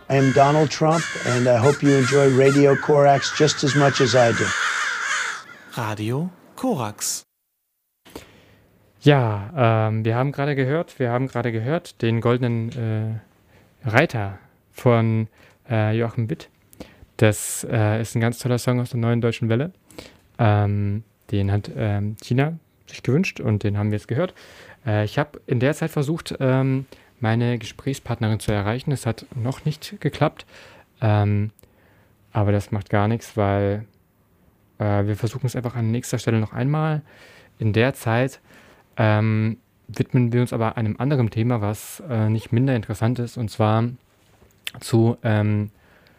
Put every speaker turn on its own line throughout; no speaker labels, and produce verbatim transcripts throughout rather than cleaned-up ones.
I am Donald Trump and I hope you enjoy Radio Korax just as much as I do.
Radio Korax.
Ja, ähm, wir haben gerade gehört, wir haben gerade gehört den goldenen äh, Reiter von äh, Joachim Witt. Das äh, ist ein ganz toller Song aus der Neuen Deutschen Welle. Ähm, den hat ähm, Tina sich gewünscht und den haben wir jetzt gehört. Äh, ich habe in der Zeit versucht, ähm, meine Gesprächspartnerin zu erreichen. Es hat noch nicht geklappt, ähm, aber das macht gar nichts, weil äh, wir versuchen es einfach an nächster Stelle noch einmal. In der Zeit ähm, widmen wir uns aber einem anderen Thema, was äh, nicht minder interessant ist, und zwar zu ähm,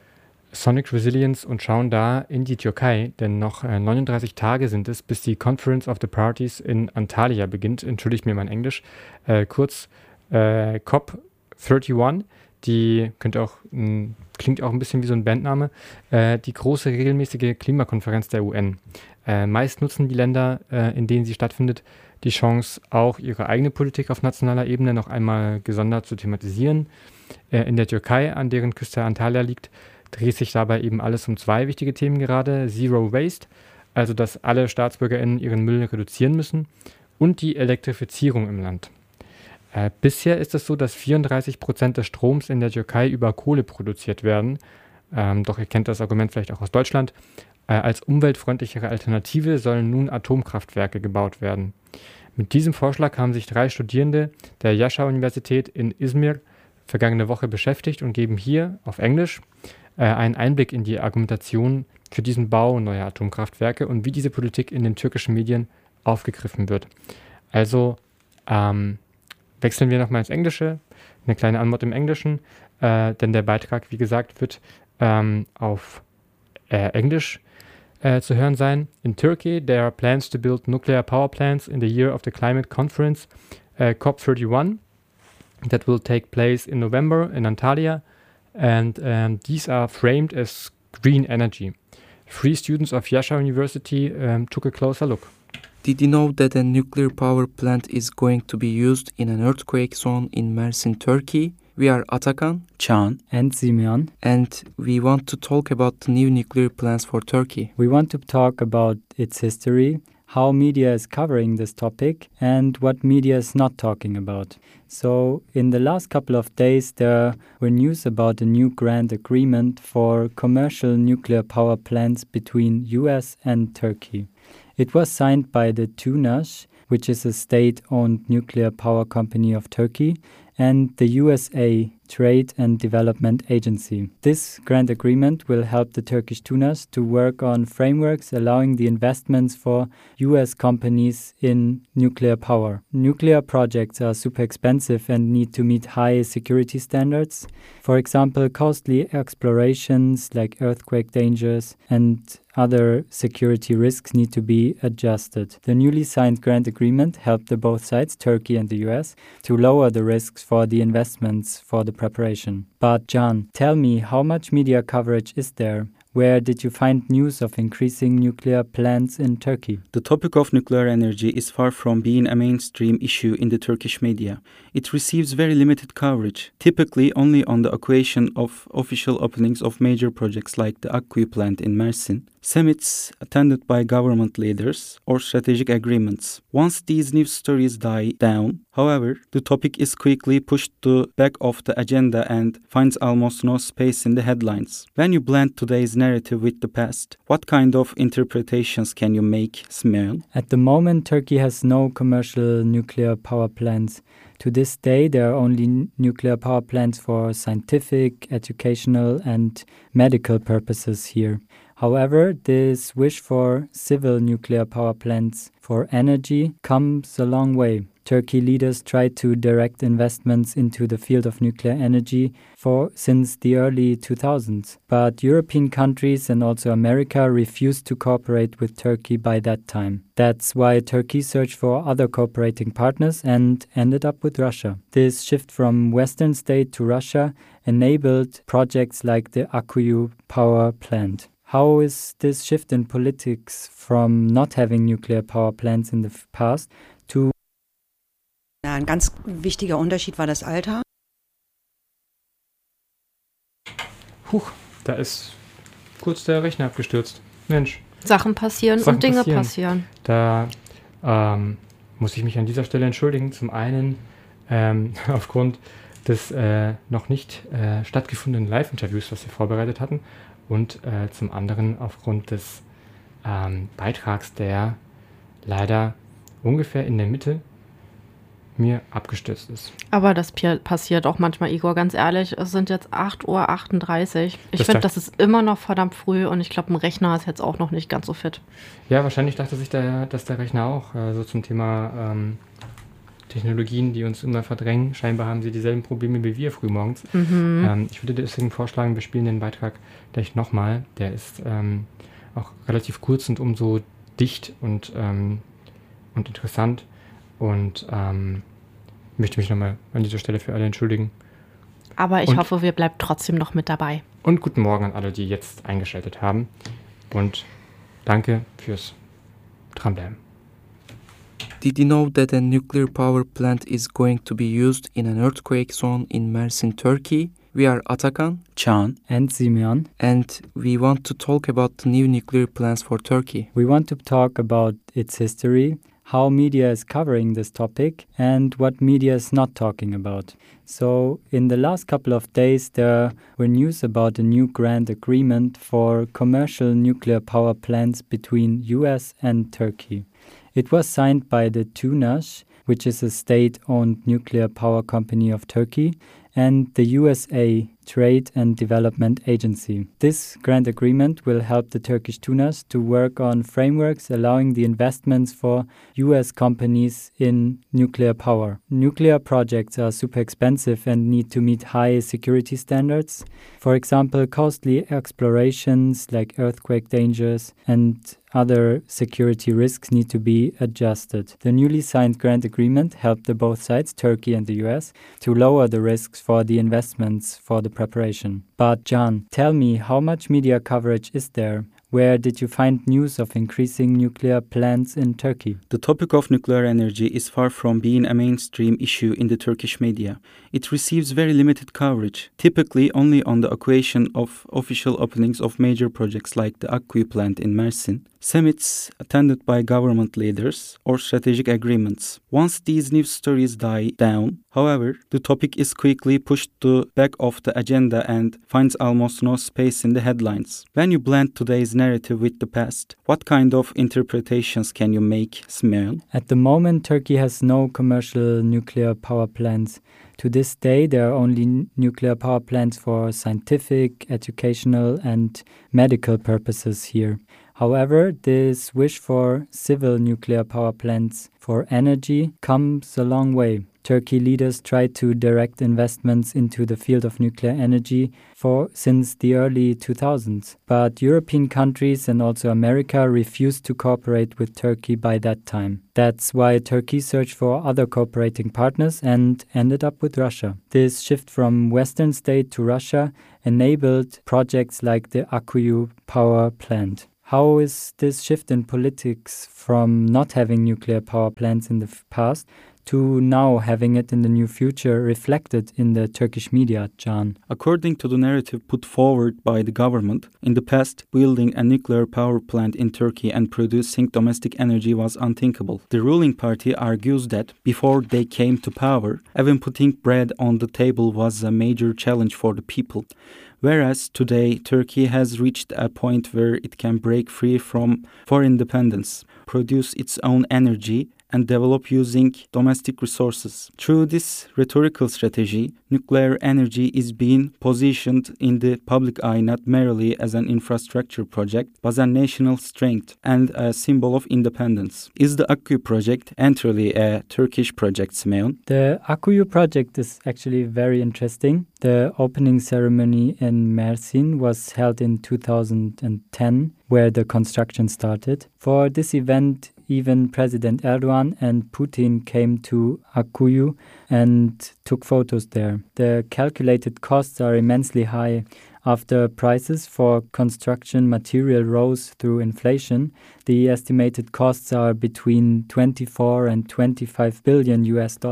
Sonic Resilience und schauen da in die Türkei, denn noch äh, neununddreißig Tage sind es, bis die Conference of the Parties in Antalya beginnt. Entschuldigt mir mein Englisch. Äh, kurz äh, C O P einunddreißig, die könnte auch, mh, klingt auch ein bisschen wie so ein Bandname, äh, die große regelmäßige Klimakonferenz der U N. Äh, meist nutzen die Länder, äh, in denen sie stattfindet, die Chance, auch ihre eigene Politik auf nationaler Ebene noch einmal gesondert zu thematisieren. Äh, in der Türkei, an deren Küste Antalya liegt, dreht sich dabei eben alles um zwei wichtige Themen gerade: Zero Waste, also dass alle StaatsbürgerInnen ihren Müll reduzieren müssen, und die Elektrifizierung im Land. Äh, bisher ist es so, dass vierunddreißig Prozent des Stroms in der Türkei über Kohle produziert werden. Ähm, doch ihr kennt das Argument vielleicht auch aus Deutschland. Äh, als umweltfreundlichere Alternative sollen nun Atomkraftwerke gebaut werden. Mit diesem Vorschlag haben sich drei Studierende der Yasha-Universität in Izmir vergangene Woche beschäftigt und geben hier auf Englisch äh, einen Einblick in die Argumentation für diesen Bau neuer Atomkraftwerke und wie diese Politik in den türkischen Medien aufgegriffen wird. Also ähm, wechseln wir nochmal ins Englische, eine kleine Anmod im Englischen, äh, denn der Beitrag, wie gesagt, wird ähm, auf äh, Englisch äh, zu hören sein. In Turkey, there are plans to build nuclear power plants in the year of the climate conference uh, C O P einunddreißig that will take place in November in Antalya, and um, these are framed as green energy. Three students of Yasha University um, took a closer look.
Did you know that a nuclear power plant is going to be used in an earthquake zone in Mersin, Turkey? We are Atakan,
Can,
and Simeon,
and we want to talk about the new nuclear plans for Turkey.
We want to talk about its history, how media is covering this topic, and what media is not talking about. So, in the last couple of days, there were news about a new grand agreement for commercial nuclear power plants between U S and Turkey. It was signed by the TUNAS, which is a state-owned nuclear power company of Turkey, and the U S A Trade and Development Agency. This grant agreement will help the Turkish TUNAS to work on frameworks allowing the investments for U S companies in nuclear power. Nuclear projects are super expensive and need to meet high security standards. For example, costly explorations like earthquake dangers and other security risks need to be adjusted. The newly signed grant agreement helped the both sides, Turkey and the U S, to lower the risks for the investments for the preparation. But Can, tell me, how much media coverage is there? Where did you find news of increasing nuclear plants in Turkey?
The topic of nuclear energy is far from being a mainstream issue in the Turkish media. It receives very limited coverage, typically only on the occasion of official openings of major projects like the Akkuyu plant in Mersin, summits attended by government leaders, or strategic agreements. Once these news stories die down, however, the topic is quickly pushed to the back of the agenda and finds almost no space in the headlines. When you blend today's narrative with the past, what kind of interpretations can you make, Simeon?
At the moment, Turkey has no commercial nuclear power plants. To this day, there are only n- nuclear power plants for scientific, educational, and medical purposes here. However, this wish for civil nuclear power plants for energy comes a long way. Turkey leaders tried to direct investments into the field of nuclear energy for since the early two thousands. But European countries and also America refused to cooperate with Turkey by that time. That's why Turkey searched for other cooperating partners and ended up with Russia. This shift from Western state to Russia enabled projects like the Akkuyu power plant. How is this shift in politics from not having nuclear power plants in the f- past to
Ein ganz wichtiger Unterschied war das Alter.
Huch, da ist kurz der Rechner abgestürzt. Mensch.
Sachen passieren
Sachen
und Dinge
passieren.
passieren.
Da ähm, muss ich mich an dieser Stelle entschuldigen. Zum einen ähm, aufgrund des äh, noch nicht äh, stattgefundenen Live-Interviews, was wir vorbereitet hatten, und äh, zum anderen aufgrund des ähm, Beitrags, der leider ungefähr in der Mitte mir abgestürzt ist.
Aber das pi- passiert auch manchmal, Igor, ganz ehrlich. Es sind jetzt acht Uhr achtunddreißig. Ich
Das
finde,
dacht-
das ist immer noch verdammt früh und ich glaube, ein Rechner ist jetzt auch noch nicht ganz so fit.
Ja, wahrscheinlich dachte sich der, dass der Rechner auch äh, so zum Thema ähm, Technologien, die uns immer verdrängen. Scheinbar haben sie dieselben Probleme wie wir frühmorgens.
Mhm.
Ähm, ich würde deswegen vorschlagen, wir spielen den Beitrag gleich nochmal. Der ist ähm, auch relativ kurz und umso dicht und, ähm, und interessant. Und ähm, möchte mich nochmal an dieser Stelle für alle entschuldigen.
Aber ich
Und-
hoffe, wir bleiben trotzdem noch mit dabei.
Und guten Morgen an alle, die jetzt eingeschaltet haben. Und danke fürs Dranbleiben.
Did you know that a nuclear power plant is going to be used in an earthquake zone in Mersin, Turkey? We are Atakan,
Can,
And Simeon,
and we want to talk about the new nuclear plans for Turkey.
we want to talk about its history, how media is covering this topic, and what media is not talking about. So, in the last couple of days, there were news about a new grand agreement for commercial nuclear power plants between U S and Turkey. It was signed by the TUNAS, which is a state-owned nuclear power company of Turkey, and the U S A Trade and Development Agency. This grant agreement will help the Turkish TUNAS to work on frameworks allowing the investments for U S companies in nuclear power. Nuclear projects are super expensive and need to meet high security standards. For example, costly explorations like earthquake dangers and other security risks need to be adjusted. The newly signed grant agreement helped the both sides, Turkey and the U S, to lower the risks for the investments for the preparation. But John, tell me, how much media coverage is there? Where did you find news of increasing nuclear plants in Turkey?
the topic of nuclear energy is far from being a mainstream issue in the Turkish media. It receives very limited coverage, typically only on the occasion of official openings of major projects like the Akkuyu plant in Mersin, summits attended by government leaders, or strategic agreements. Once these news stories die down, however, the topic is quickly pushed to back of the agenda and finds almost no space in the headlines. When you blend today's narrative with the past, what kind of interpretations can you make, Simeon?
At the moment, Turkey has no commercial nuclear power plants. To this day, there are only n- nuclear power plants for scientific, educational, and medical purposes here. However, this wish for civil nuclear power plants for energy comes a long way. Turkey leaders tried to direct investments into the field of nuclear energy for since the early two thousands. But European countries and also America refused to cooperate with Turkey by that time. That's why Turkey searched for other cooperating partners and ended up with Russia. This shift from Western state to Russia enabled projects like the Akkuyu power plant. How is this shift in politics from not having nuclear power plants in the f- past to now having it in the new future reflected in the Turkish media, Can?
According to the narrative put forward by the government, in the past, building a nuclear power plant in Turkey and producing domestic energy was unthinkable. The ruling party argues that before they came to power, even putting bread on the table was a major challenge for the people. Whereas today, Turkey has reached a point where it can break free from foreign dependence, produce its own energy, and develop using domestic resources. Through this rhetorical strategy, nuclear energy is being positioned in the public eye not merely as an infrastructure project, but as a national strength and a symbol of independence. Is the Akkuyu project entirely a Turkish project, Simeon?
The Akkuyu project is actually very interesting. The opening ceremony in Mersin was held in two thousand ten, where the construction started. For this event, even President Erdogan and Putin came to Akkuyu and took photos there. The calculated costs are immensely high. After prices for construction material rose through inflation, the estimated costs are between twenty-four and twenty-five billion U S dollars.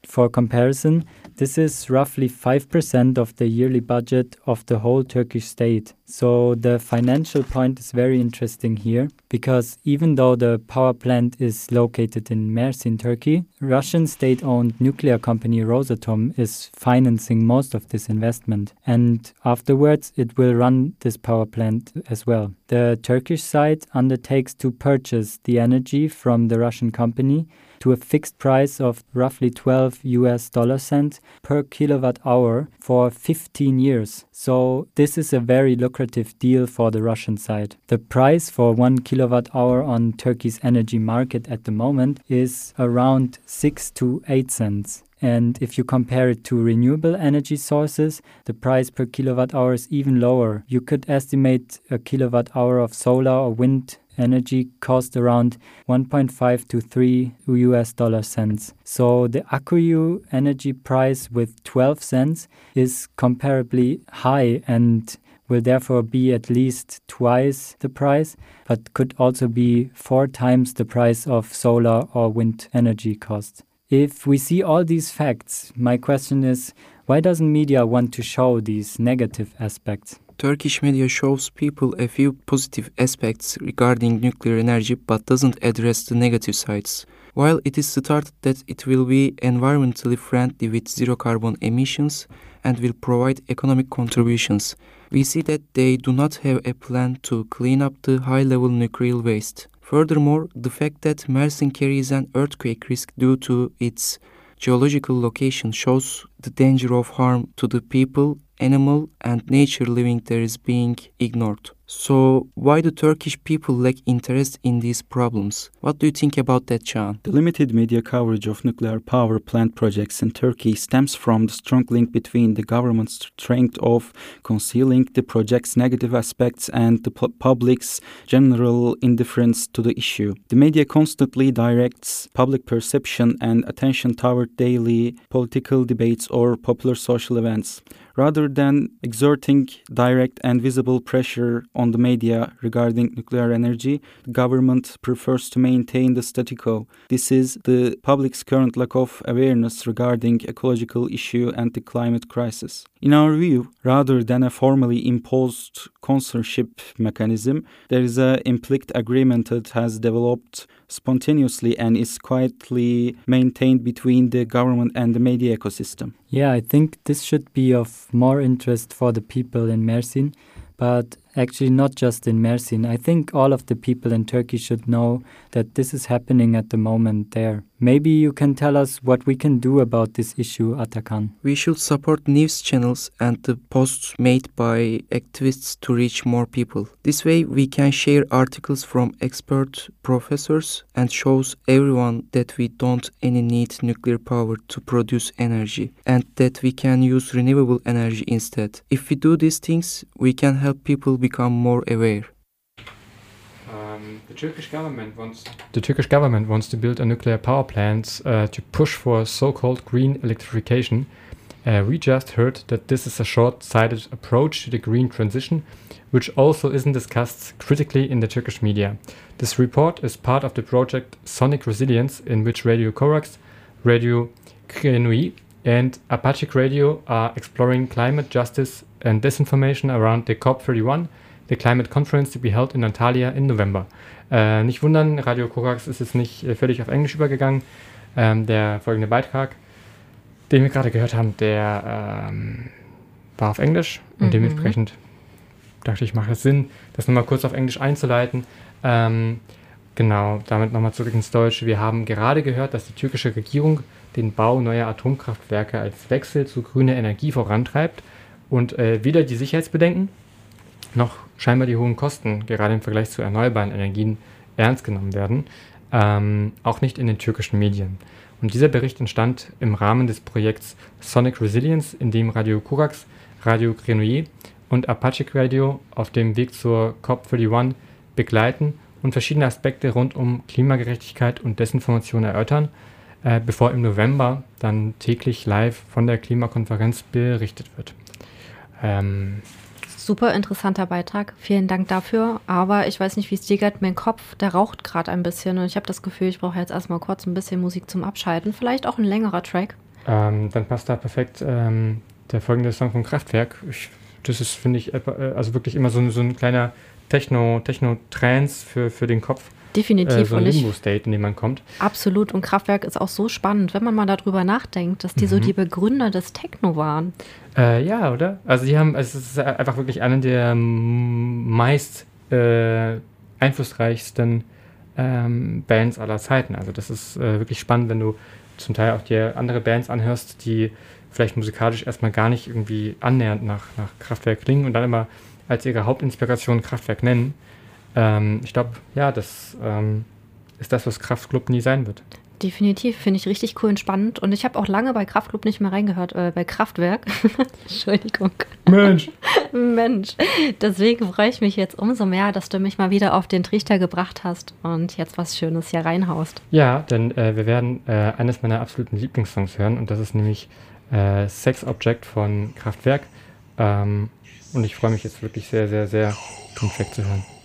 for comparison, this is roughly five percent of the yearly budget of the whole Turkish state. So the financial point is very interesting here, because even though the power plant is located in Mersin, Turkey, Russian state-owned nuclear company Rosatom is financing most of this investment. And afterwards, it will run this power plant as well. The Turkish side undertakes to purchase the energy from the Russian company to a fixed price of roughly twelve U S dollar cents per kilowatt hour for fifteen years. So this is a very lucrative deal for the Russian side. The price for one kilowatt hour on Turkey's energy market at the moment is around six to eight cents. And if you compare it to renewable energy sources, the price per kilowatt hour is even lower. You could estimate a kilowatt hour of solar or wind energy cost around one point five to three U S dollar cents. So the Akkuyu energy price with twelve cents is comparably high and will therefore be at least twice the price, but could also be four times the price of solar or wind energy cost. If we see all these facts, my question is, why doesn't media want to show these negative aspects?
Turkish media shows people a few positive aspects regarding nuclear energy but doesn't address the negative sides. While it is stated that it will be environmentally friendly with zero carbon emissions and will provide economic contributions, we see that they do not have a plan to clean up the high-level nuclear waste. Furthermore, the fact that Mersin carries an earthquake risk due to its geological location shows the danger of harm to the people, animal, and nature living there is being ignored. So, why do Turkish people lack interest in these problems? What do you think about that, Can?
The limited media coverage of nuclear power plant projects in Turkey stems from the strong link between the government's strength of concealing the project's negative aspects and the pu- public's general indifference to the issue. The media constantly directs public perception and attention toward daily political debates or popular social events. Rather than exerting direct and visible pressure on the media regarding nuclear energy, the government prefers to maintain the status quo. This is the public's current lack of awareness regarding ecological issue and the climate crisis. In our view, rather than a formally imposed censorship mechanism, there is an implicit agreement that has developed spontaneously and is quietly maintained between the government and the media ecosystem.
Yeah, I think this should be of more interest for the people in Mersin, but actually not just in Mersin. I think all of the people in Turkey should know that this is happening at the moment there. Maybe you can tell us what we can do about this issue, Atakan.
We should support news channels and the posts made by activists to reach more people. This way we can share articles from expert professors and shows everyone that we don't any need nuclear power to produce energy and that we can use renewable energy instead. If we do these things, we can help people become more aware.
Um, the Turkish government wants the Turkish government wants to build a nuclear power plant uh, to push for so-called green electrification. Uh, we just heard that this is a short-sighted approach to the green transition, which also isn't discussed critically in the Turkish media. This report is part of the project Sonic Resilience, in which Radio Corax, Radio Grenouille, and Apache Radio are exploring climate justice and disinformation around the COP thirty-one, the climate conference to be held in Antalya in November. Äh, nicht wundern, Radio Corax ist jetzt nicht äh, völlig auf Englisch übergegangen. Ähm, der folgende Beitrag, den wir gerade gehört haben, der ähm, war auf Englisch und mhm. dementsprechend dachte ich, macht es Sinn, das nochmal kurz auf Englisch einzuleiten. Ähm, genau, damit nochmal zurück ins Deutsche. Wir haben gerade gehört, dass die türkische Regierung den Bau neuer Atomkraftwerke als Wechsel zu grüner Energie vorantreibt und äh, weder die Sicherheitsbedenken noch scheinbar die hohen Kosten, gerade im Vergleich zu erneuerbaren Energien, ernst genommen werden, ähm, auch nicht in den türkischen Medien. Und dieser Bericht entstand im Rahmen des Projekts Sonic Resilience, in dem Radio Corax, Radio Grenouille und Apache Radio auf dem Weg zur COP einundvierzig begleiten und verschiedene Aspekte rund um Klimagerechtigkeit und Desinformation erörtern, äh, bevor im November dann täglich live von der Klimakonferenz berichtet wird. Ähm,
Super interessanter Beitrag, vielen Dank dafür, aber ich weiß nicht, wie es dir geht, mein Kopf, der raucht gerade ein bisschen und ich habe das Gefühl, ich brauche jetzt erstmal kurz ein bisschen Musik zum Abschalten, vielleicht auch ein längerer Track.
Ähm, dann passt da perfekt ähm, der folgende Song von Kraftwerk. Ich, das ist, finde ich, äh, also wirklich immer so, so ein kleiner Techno, Techno-Trance für, für den Kopf.
Definitiv.
Äh, so ein
Und ich-
Limbo-State, in dem man kommt.
Absolut. Und Kraftwerk ist auch so spannend, wenn man mal darüber nachdenkt, dass die so
Mhm.
die Begründer des Techno waren.
Äh, ja, oder? Also die haben, es ist einfach wirklich eine der m- meist äh, einflussreichsten ähm, Bands aller Zeiten. Also das ist äh, wirklich spannend, wenn du zum Teil auch dir andere Bands anhörst, die vielleicht musikalisch erstmal gar nicht irgendwie annähernd nach, nach Kraftwerk klingen und dann immer als ihre Hauptinspiration Kraftwerk nennen. Ähm, ich glaube, ja, das ähm, ist das, was Kraftklub nie sein wird.
Definitiv, finde ich richtig cool und spannend. Und ich habe auch lange bei Kraftklub nicht mehr reingehört, äh, bei Kraftwerk. Entschuldigung.
Mensch!
Mensch. Deswegen freue ich mich jetzt umso mehr, dass du mich mal wieder auf den Trichter gebracht hast und jetzt was Schönes hier reinhaust.
Ja, denn äh, wir werden äh, eines meiner absoluten Lieblingssongs hören und das ist nämlich äh, Sex Object von Kraftwerk. Ähm, und ich freue mich jetzt wirklich sehr, sehr, sehr, den Track zu hören.